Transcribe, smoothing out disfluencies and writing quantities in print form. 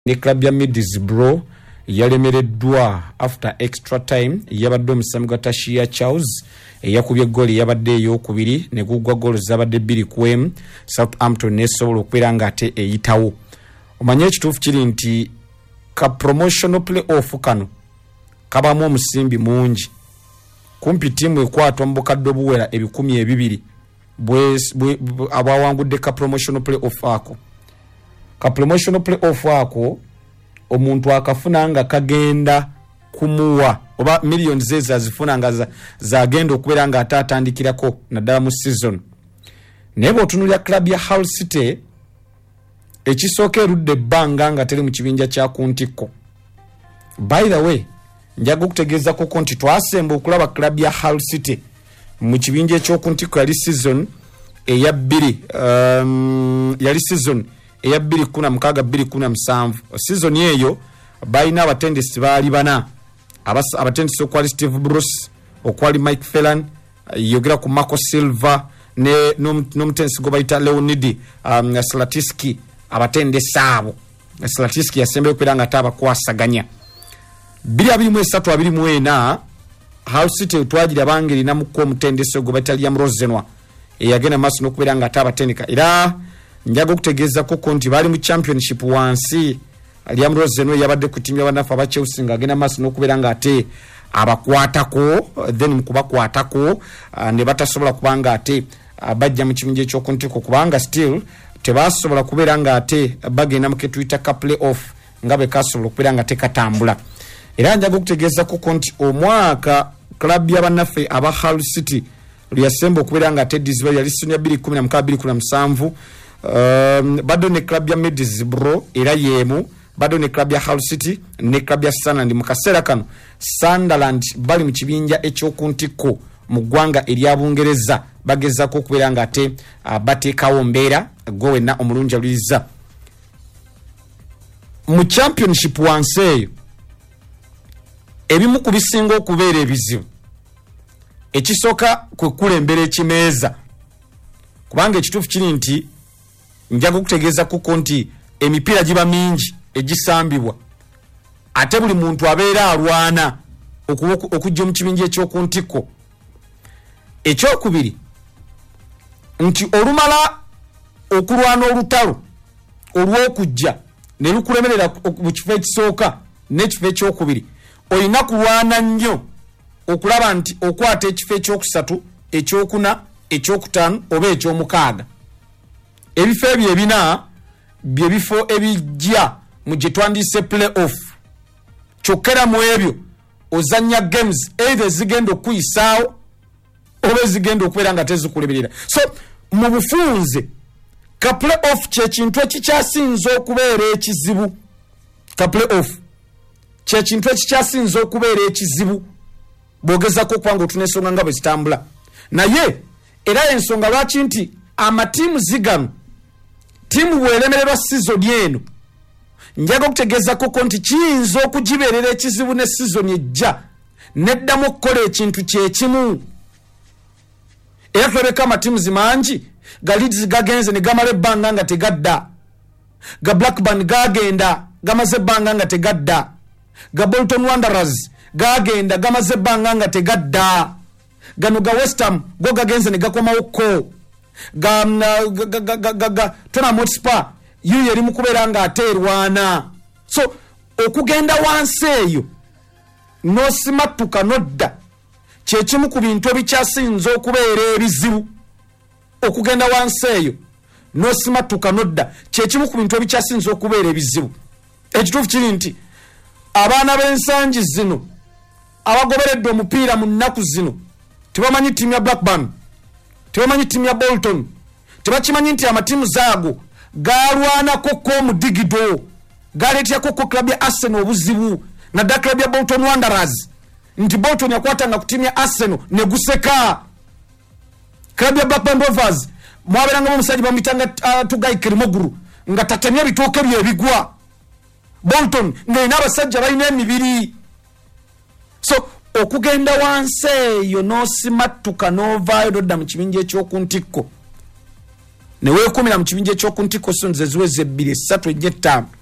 ne club ya Middlesbrough yalemereddwa after extra time yabadde omusambi gwa Tashia Charles yakubye goli yabadde eyokubiri ne gugwa golo zabadde 2-1 Southampton nesobola okubeera nga ate eyitawo. Omanye ekituufu kiri nti ka promotional play-off kano kabamu omusimbi mungi kumpi tiimu ekwatwa mu bukadde obuwera 200 abawangudde ka promotional play-off ako. Ka promotional play-off ako omuntu akafuna nga kagenda kumuwa oba millions zeza zifuna nga zagenda okubeera nga atatandikirako naddala mu season. Nebo otunulya club ya Hull City ekisooka erudde ebbanga nga teri mu kibinja kya kuntiko. By the way, njaga okutegeeza ko nti twasemba okulaba club ya Hull City mu kibinja ekyokuntiko yali season eya 2 yali season eya 2016-2017. Season eyo balina abatendesi baali bana. Abatendesi okwali Steve Bruce, okwali Mike Phelan, yogera ku Marco Silva ne n'omutendesi gwe bayita Leonidi Slatiski. Abatendesi abo Slatiski yasembeyo kwera nga tabakwasaganya 2023-2024 Hull City twagira bangeri namukko omutendesi gwe bayita Liam Rosenwa eyagenda maaso n'okubeera nga tabatendeka era njaga okutegeeza ko nti bali mu championship wansi. Liam Rosenwa yabadde ku timu y'abanafu aba Chelsea nga agenda maaso n'okubeera nga ate abakwatako then mukubakwatako ne batasobola kubanga ate bajja mu kibinja ekyokuntiko kubanga still tebasobola kubeera nga ate bagenda mu ketuyita ka play-off nga bwe kasobola okubeera nga tekatambula. Era njaga okutegeeza ko nti omwaka club y'abannaffe aba Hull City lyasemba okubeera nga ate dizibwa yali season ya 2016-2017 bado ne club ya Middlesbrough era yemu bado ne club ya Hull City ne club ya Sunderland. Mu kaseera kano Sunderland bali mu kibinja ekyokuntiko mu ggwanga erya Bungereza bagezako okubeera nga ate bateekawo mbeera gwe wenna omulungi aluliza mu championship wansi eyo. Ebimu ku bisinga okubeera ebizibu ekisooka kwe kulembera ekimeeza kubanga ekituufu kiri nti njaga okutegeeza kuko nti emipiira giba mingi egisambibwa ate buli muntu abeera alwana okujja mu kibinja ekyokuntiko. Ekyokubiri nti olumala okulwana olutalo olw'okujja ne lukulemerera mu kifo ekisooka n'ekifo ekyokubiri olina kulwana nnyo okulaba nti okwata ekifo ekyokusatu ekyokuna ekyokutaano oba ekyomukaaga. Ebifo ebyo ebina bye bifo ebijja mu gye twandise play-off kyokera mu ebyo ozanya games either zigenda okuyisaawo oba zigenda okubeera nga tezikuleberera. So mu bufunze ka play-off kyekintu ekikyasinza okubeera ekizibu. Ka play-off kyekintu ekikyasinza okubeera ekizibu bwogezako okubanga otuna ensonga nga bwe zitambula naye era ensonga lwaki nti amatiimu zigano tiimu bw'elemererwa season eno njaga okutegeezako nti kiyinza okugibeerera ekizibu ne season ejja neddamu okukola ekintu kyekimu. Era tulabeko amatiimu zimangi ga Leeds gagenze ne gamala ebbanga nga tegadda, ga Blackburn gagenda gamaze ebbanga nga tegadda, ga Bolton Wanderers gagenda gamaze ebbanga nga tegadda, gano ga West Ham go gagenze ne gakomawo ko, ga Tottenham Hotspur yeri mu kubeera nga ateerwana. So okugenda wansi eyo n'osimatuka n'odda kyekimu ku bintu ebikyasinza okubeera ebizibu. Okugenda wansi eyo n'osimatuka n'odda kyekimu ku bintu ebikyasinza okubeera ebizibu. Ekituufu kiri nti abaana b'ensangi zino abagoberedde omupiira mu nnaku zino tebamanyi ttiimu ya Blackburn, tebamanyi ttiimu ya Bolton, tebakimanyi nti amatiimu zaago galwanako ko mu digido galeetyako ko club ya Arsenal obuzibu nadda club ya Bolton Wanderers nti Bolton yakwatanga ku ttiimu ya Arsenal ne guseka. Club ya Blackburn Rovers mwaberanga omusajja bamuyitanga Tugai Kirimoguru nga tatemya bitooke bye ebigwa. Bolton ng'erina abasajja balina emibiri. So okugenda wansi eyo n'osimatuka n'ovaayo n'odda mu kibinja ekyokuntiko ne weekumira mu kibinja ekyokuntiko so nze ziweze 2, 3, 4, 5